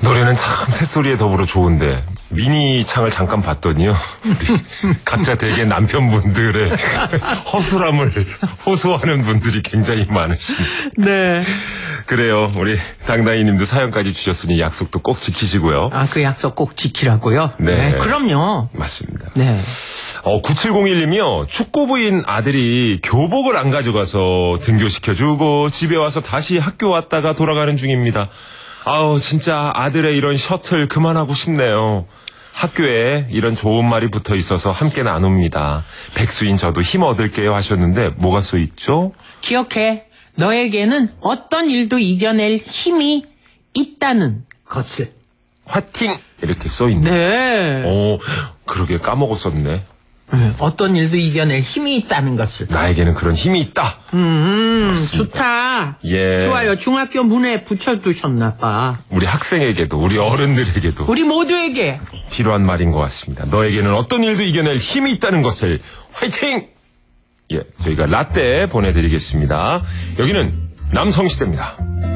노래는 참 새소리에 더불어 좋은데 미니 창을 잠깐 봤더니요. 우리 각자 되게 남편분들의 허술함을 호소하는 분들이 굉장히 많으시네요. 네. 그래요. 우리 당당이님도 사연까지 주셨으니 약속도 꼭 지키시고요. 아, 그 약속 꼭 지키라고요? 네. 그럼요. 맞습니다. 네. 9701님이요. 축구부인 아들이 교복을 안 가져가서 등교시켜주고 집에 와서 다시 학교 왔다가 돌아가는 중입니다. 아우 진짜 아들의 이런 셔틀 그만하고 싶네요. 학교에 이런 좋은 말이 붙어 있어서 함께 나눕니다. 백수인 저도 힘 얻을게요 하셨는데 뭐가 써 있죠? 기억해. 너에게는 어떤 일도 이겨낼 힘이 있다는 것을. 화팅! 이렇게 써 있네. 네. 그러게 까먹었었네. 어떤 일도 이겨낼 힘이 있다는 것을. 나에게는 그런 힘이 있다. 좋다. 예. 좋아요. 중학교 문에 붙여두셨나 봐. 우리 학생에게도 우리 어른들에게도 우리 모두에게. 필요한 말인 것 같습니다. 너에게는 어떤 일도 이겨낼 힘이 있다는 것을 화이팅! 예, 저희가 라떼 보내드리겠습니다. 여기는 남성시대입니다.